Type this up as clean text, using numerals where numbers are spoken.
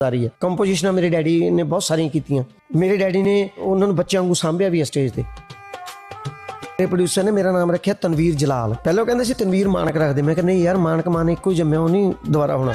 ਰਹੀ ਹੈ। ਕੰਪੋਜੀਸ਼ਨਾਂ ਮੇਰੇ ਡੈਡੀ ਨੇ ਬਹੁਤ ਸਾਰੀਆਂ ਕੀਤੀਆਂ। ਮੇਰੇ ਡੈਡੀ ਨੇ ਉਹਨਾਂ ਨੂੰ ਬੱਚਿਆਂ ਵਾਂਗੂ ਸਾਂਭਿਆ ਵੀ ਹੈ ਸਟੇਜ ਤੇ। ਮੇਰੇ ਪ੍ਰੋਡਿਊਸਰ ਨੇ ਮੇਰਾ ਨਾਮ ਰੱਖਿਆ ਤਨਵੀਰ ਜਲਾਲ। ਪਹਿਲਾਂ ਕਹਿੰਦੇ ਸੀ ਤਨਵੀਰ ਮਾਨਕ ਰੱਖਦੇ, ਮੈਂ ਕਿਹਾ ਨਹੀਂ ਯਾਰ, ਮਾਨਕ ਇੱਕੋ ਹੀ ਜੰਮਿਆ, ਉਹ ਨਹੀਂ ਦੁਬਾਰਾ ਹੋਣਾ।